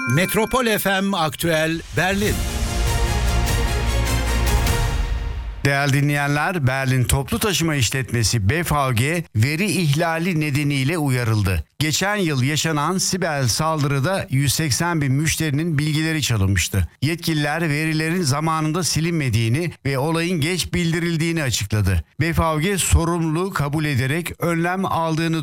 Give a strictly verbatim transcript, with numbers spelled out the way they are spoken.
Metropol F M Aktüel Berlin. Değerli dinleyenler, Berlin Toplu Taşıma İşletmesi B V G veri ihlali nedeniyle uyarıldı. Geçen yıl yaşanan siber saldırıda yüz seksen bin müşterinin bilgileri çalınmıştı. Yetkililer verilerin zamanında silinmediğini ve olayın geç bildirildiğini açıkladı. B V G sorumluluğu kabul ederek önlem aldığını